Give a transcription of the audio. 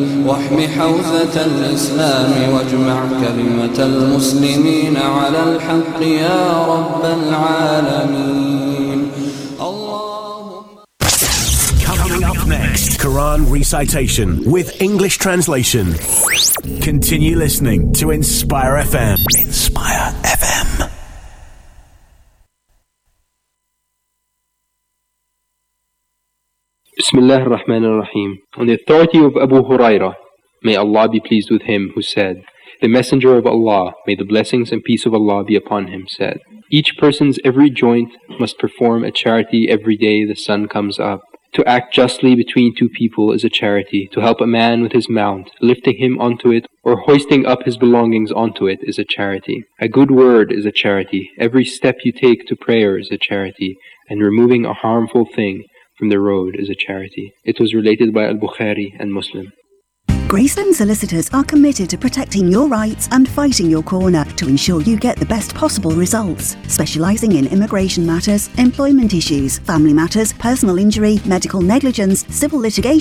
واحم حوزة الإسلام واجمع كلمة المسلمين على الحق يا رب العالمين. Coming up next, Quran recitation with English translation. Continue listening to Inspire FM. Inspire FM. Bismillah ar-Rahman ar-Rahim. On the authority of Abu Hurairah, may Allah be pleased with him, who said, the Messenger of Allah, may the blessings and peace of Allah be upon him, said, each person's every joint must perform a charity every day the sun comes up. To act justly between two people is a charity. To help a man with his mount, lifting him onto it, or hoisting up his belongings onto it is a charity. A good word is a charity. Every step you take to prayer is a charity. And removing a harmful thing from the road is a charity. It was related by Al-Bukhari and Muslim. Graceland Solicitors are committed to protecting your rights and fighting your corner to ensure you get the best possible results. Specialising in immigration matters, employment issues, family matters, personal injury, medical negligence, civil litigation,